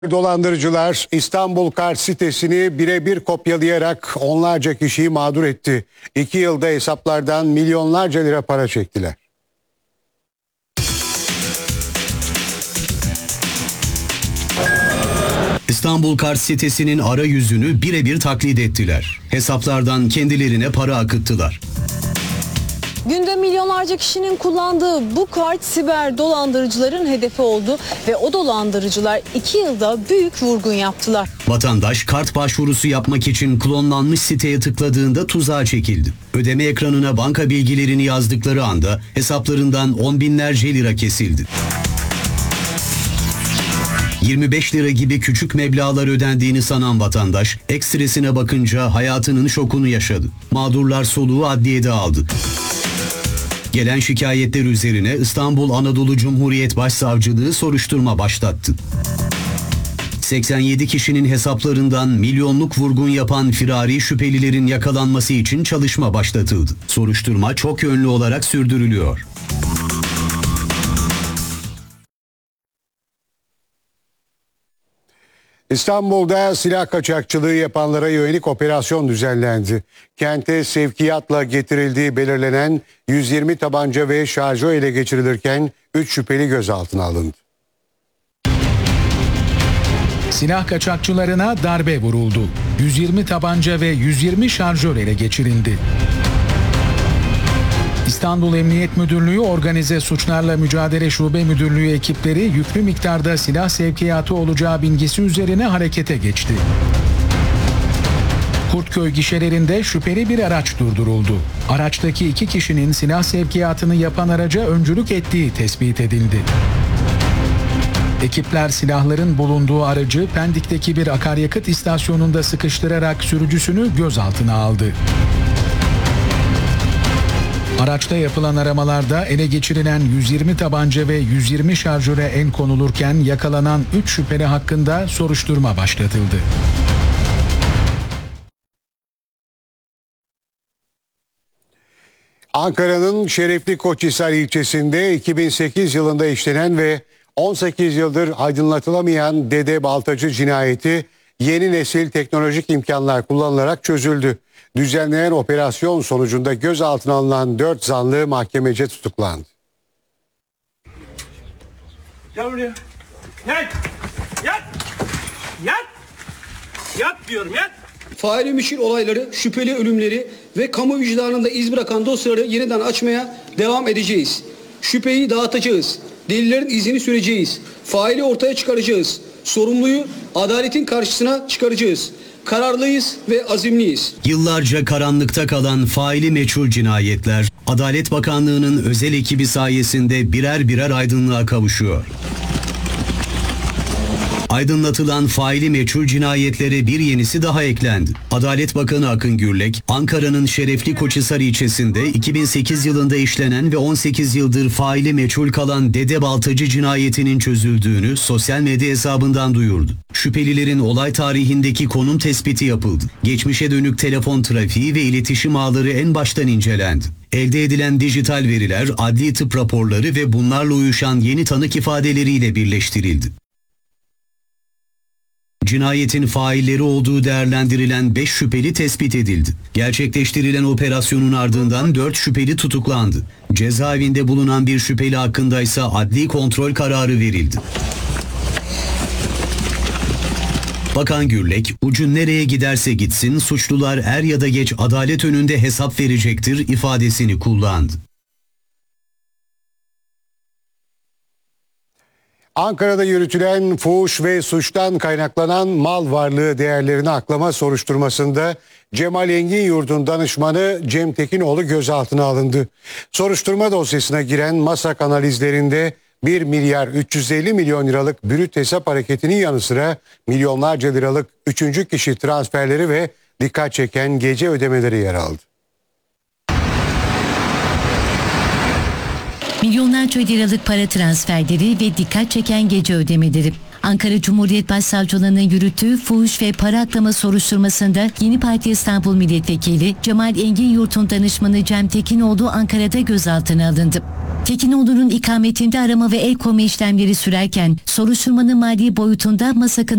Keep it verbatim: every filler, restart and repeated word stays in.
Dolandırıcılar İstanbul Kart sitesini birebir kopyalayarak onlarca kişiyi mağdur etti. İki yılda hesaplardan milyonlarca lira para çektiler. İstanbul Kart sitesinin arayüzünü birebir taklit ettiler. Hesaplardan kendilerine para akıttılar. Günde milyonlarca kişinin kullandığı bu kart siber dolandırıcıların hedefi oldu ve o dolandırıcılar iki yılda büyük vurgun yaptılar. Vatandaş kart başvurusu yapmak için klonlanmış siteye tıkladığında tuzağa çekildi. Ödeme ekranına banka bilgilerini yazdıkları anda hesaplarından on binlerce lira kesildi. yirmi beş lira gibi küçük meblağlar ödendiğini sanan vatandaş ekstresine bakınca hayatının şokunu yaşadı. Mağdurlar soluğu adliyede aldı. Gelen şikayetler üzerine İstanbul Anadolu Cumhuriyet Başsavcılığı soruşturma başlattı. seksen yedi kişinin hesaplarından milyonluk vurgun yapan firari şüphelilerin yakalanması için çalışma başlatıldı. Soruşturma çok yönlü olarak sürdürülüyor. İstanbul'da silah kaçakçılığı yapanlara yönelik operasyon düzenlendi. Kente sevkiyatla getirildiği belirlenen yüz yirmi tabanca ve şarjör ele geçirilirken üç şüpheli gözaltına alındı. Silah kaçakçılarına darbe vuruldu. yüz yirmi tabanca ve yüz yirmi şarjör ele geçirildi. İstanbul Emniyet Müdürlüğü Organize Suçlarla Mücadele Şube Müdürlüğü ekipleri yüklü miktarda silah sevkiyatı olacağı bilgisi üzerine harekete geçti. Kurtköy gişelerinde şüpheli bir araç durduruldu. Araçtaki iki kişinin silah sevkiyatını yapan araca öncülük ettiği tespit edildi. Ekipler silahların bulunduğu aracı Pendik'teki bir akaryakıt istasyonunda sıkıştırarak sürücüsünü gözaltına aldı. Araçta yapılan aramalarda ele geçirilen yüz yirmi tabanca ve yüz yirmi şarjöre el konulurken yakalanan üç şüpheli hakkında soruşturma başlatıldı. Ankara'nın Şerefli Koçhisar ilçesinde iki bin sekiz yılında işlenen ve on sekiz yıldır aydınlatılamayan Dede Baltacı cinayeti yeni nesil teknolojik imkanlar kullanılarak çözüldü. Düzenlenen operasyon sonucunda gözaltına alınan dört zanlı mahkemece tutuklandı. Gel buraya. Yat. Yat. Yat. Yat diyorum yat. Faili meçhul olayları, şüpheli ölümleri ve kamu vicdanında iz bırakan dosyaları yeniden açmaya devam edeceğiz. Şüpheyi dağıtacağız. Delillerin izini süreceğiz. Faili ortaya çıkaracağız. Sorumluyu adaletin karşısına çıkaracağız. Kararlıyız ve azimliyiz. Yıllarca karanlıkta kalan faili meçhul cinayetler, Adalet Bakanlığı'nın özel ekibi sayesinde birer birer aydınlığa kavuşuyor. Aydınlatılan faili meçhul cinayetlere bir yenisi daha eklendi. Adalet Bakanı Akın Gürlek, Ankara'nın Şerefli Koçhisar ilçesinde iki bin sekiz yılında işlenen ve on sekiz yıldır faili meçhul kalan Dede Baltacı cinayetinin çözüldüğünü sosyal medya hesabından duyurdu. Şüphelilerin olay tarihindeki konum tespiti yapıldı. Geçmişe dönük telefon trafiği ve iletişim ağları en baştan incelendi. Elde edilen dijital veriler, adli tıp raporları ve bunlarla uyuşan yeni tanık ifadeleriyle birleştirildi. Cinayetin failleri olduğu değerlendirilen beş şüpheli tespit edildi. Gerçekleştirilen operasyonun ardından dört şüpheli tutuklandı. Cezaevinde bulunan bir şüpheli hakkında ise adli kontrol kararı verildi. Bakan Gürlek, ucu nereye giderse gitsin suçlular er ya da geç adalet önünde hesap verecektir ifadesini kullandı. Ankara'da yürütülen fuhuş ve suçtan kaynaklanan mal varlığı değerlerini aklama soruşturmasında Cemal Engin Yurt'un danışmanı Cem Tekinoğlu gözaltına alındı. Soruşturma dosyasına giren MASAK analizlerinde bir milyar üç yüz elli milyon liralık brüt hesap hareketinin yanı sıra milyonlarca liralık üçüncü kişi transferleri ve dikkat çeken gece ödemeleri yer aldı. Milyonlarca liralık para transferleri ve dikkat çeken gece ödemeleri. Ankara Cumhuriyet Başsavcılığı'nın yürüttüğü fuhuş ve para aklama soruşturmasında Yeni Parti İstanbul Milletvekili Cemal Enginyurt'un danışmanı Cem Tekinoğlu Ankara'da gözaltına alındı. Tekinoğlu'nun ikametinde arama ve el koyma işlemleri sürerken soruşturmanın mali boyutunda MASAK'ın